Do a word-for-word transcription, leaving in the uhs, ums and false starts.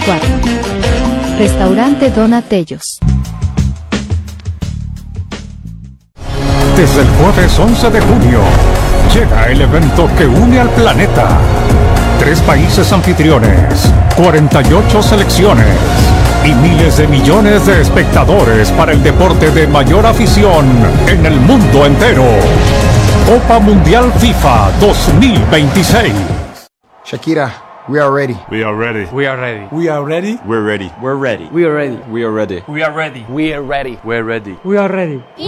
veinticuatro. Restaurante Donatellos. Desde el jueves once de junio, llega el evento que une al planeta. Tres países anfitriones, cuarenta y ocho selecciones y miles de millones de espectadores para el deporte de mayor afición en el mundo entero. Copa Mundial FIFA dos mil veintiséis. Shakira, we are ready. We are ready. We are ready. We are ready. We're ready. We're ready. We are ready. We are ready. We are ready. We are ready. We're ready. We are ready.